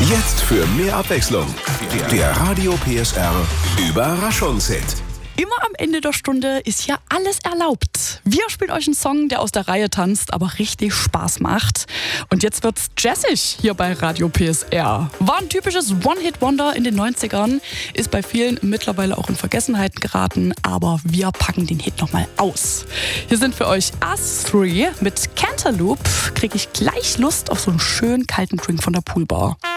Jetzt für mehr Abwechslung. Der Radio PSR Überraschungshit. Immer am Ende der Stunde ist ja alles erlaubt. Wir spielen euch einen Song, der aus der Reihe tanzt, aber richtig Spaß macht. Und jetzt wird's jazzig hier bei Radio PSR. War ein typisches One-Hit-Wonder in den 90ern, ist bei vielen mittlerweile auch in Vergessenheit geraten, aber wir packen den Hit nochmal aus. Hier sind für euch Us 3 mit Cantaloupe. Kriege ich gleich Lust auf so einen schönen kalten Drink von der Poolbar.